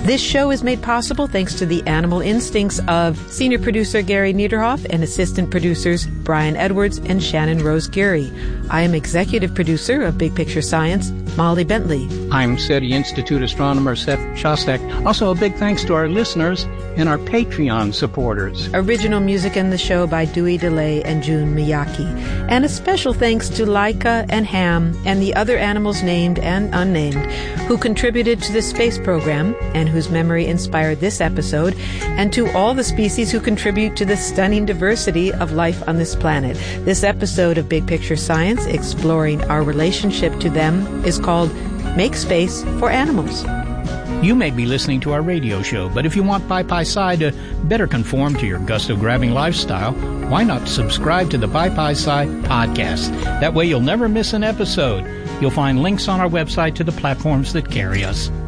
This show is made possible thanks to the animal instincts of senior producer Gary Niederhoff and assistant producers Brian Edwards and Shannon Rose Geary. I am executive producer of Big Picture Science, Molly Bentley. I'm SETI Institute astronomer Seth Shostak. Also, a big thanks to our listeners and our Patreon supporters. Original music in the show by Dewey DeLay and June Miyake. And a special thanks to Laika and Ham and the other animals named and unnamed who contributed to the space program and whose memory inspired this episode, and to all the species who contribute to the stunning diversity of life on this planet. This episode of Big Picture Science, exploring our relationship to them, is called Make Space for Animals. You may be listening to our radio show, but if you want PyPi-Sci to better conform to your gusto-grabbing lifestyle, why not subscribe to the PyPi-Sci podcast? That way you'll never miss an episode. You'll find links on our website to the platforms that carry us.